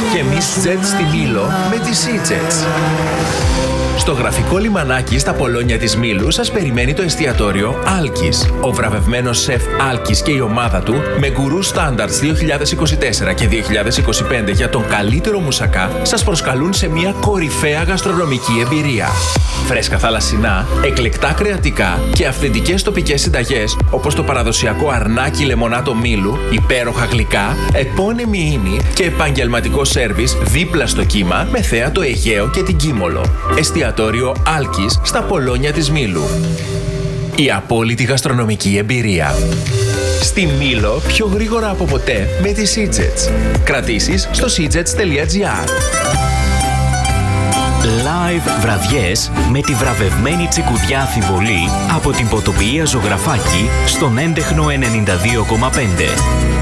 Και εμείς τζετ στη Μήλο με τη SeaJets. Στο γραφικό λιμανάκι στα Πολόνια της Μήλου σας περιμένει το εστιατόριο Άλκης. Ο βραβευμένος σεφ Άλκης και η ομάδα του, με γκουρού Standards 2024 και 2025 για τον καλύτερο μουσακά, σας προσκαλούν σε μια κορυφαία γαστρονομική εμπειρία. Φρέσκα θαλασσινά, εκλεκτά κρεατικά και αυθεντικές τοπικές συνταγές, όπως το παραδοσιακό αρνάκι λεμονάτο Μήλου, υπέροχα γλυκά, επώνυμη ίνη και επαγγελματικό σέρβις δίπλα στο κύμα με θέα το Αιγαίο και την Κίμολο. Εστιατόριο Άλκης στα Πολόνια της Μήλου. Η απόλυτη γαστρονομική εμπειρία. Στη Μήλο πιο γρήγορα από ποτέ με τη SeaJets. Κρατήσεις στο seajets.gr. Live βραδιές με τη βραβευμένη τσικουδιά Θηβολή από την Ποτοπηλία Ζωγραφάκη στον έντεχνο 92,5.